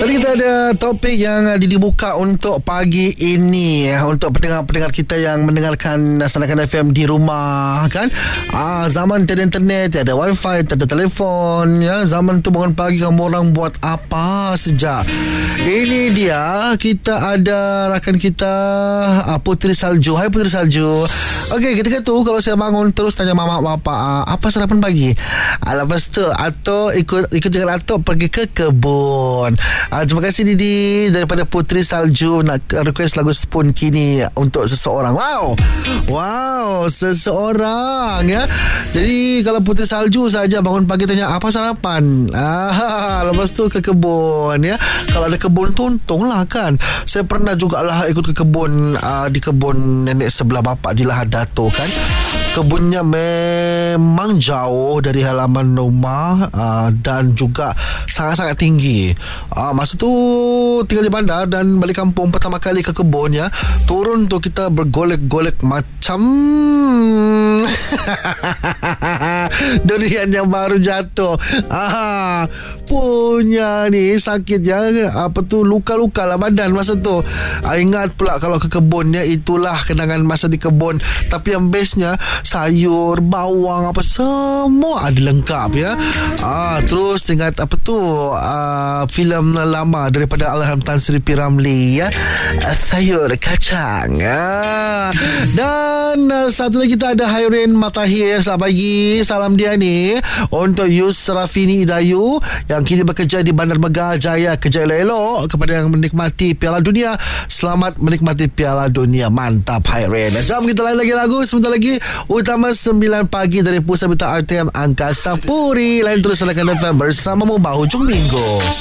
Tadi kita ada topik yang dibuka untuk pagi ini, untuk pendengar-pendengar kita yang mendengarkan Sanakan FM di rumah kan. Zaman tiada internet, tiada wifi, tiada telefon ya. Zaman tu bangun pagi kamu orang buat apa sejak. Ini dia, kita ada rakan kita Putri Salju. Hai Putri Salju. Okey, ketika tu kalau saya bangun terus tanya mama bapa apa sarapan pagi. Lepas tu atau ikut dengan Atok pergi ke kebun. Terima kasih Didi daripada Putri Salju nak request lagu Spoon Kini untuk seseorang. Wow, seseorang ya. Jadi kalau Putri Salju saja bangun pagi tanya apa sarapan. Lepas tu ke kebun ya. Kalau ada kebun tu untunglah kan. Saya pernah jugalah ikut ke kebun, di kebun nenek sebelah bapa di Lahad Dato kan. Kebunnya memang jauh dari halaman rumah dan juga sangat-sangat tinggi. Masa tu tinggal di bandar dan balik kampung pertama kali ke kebun ya. Turun tu kita bergolek-golek macam durian yang baru jatuh. Punya ni sakit ya. Luka-luka lah badan masa tu. Ingat pula kalau ke kebun ya, itulah kenangan masa di kebun. Tapi yang bestnya sayur, bawang apa semua ada lengkap ya. Terus ingat filem lama daripada Allahyarham Tan Sri P. Ramlee ya, sayur kacang. Dan satu lagi kita ada Hairin Matahir. Selamat pagi. Salam dia ni untuk Yusrafini Idayu yang kini bekerja di Bandar Megah Jaya. Kerja elok-elok kepada yang menikmati Piala Dunia. Selamat menikmati Piala Dunia. Mantap Hairin. Jom kita lain lagi lagu sebentar lagi. Utama 9 pagi dari Pusat Berita RTM Angkasa Puri. Lain terus Sanakan FM bersamamu bahujung minggu.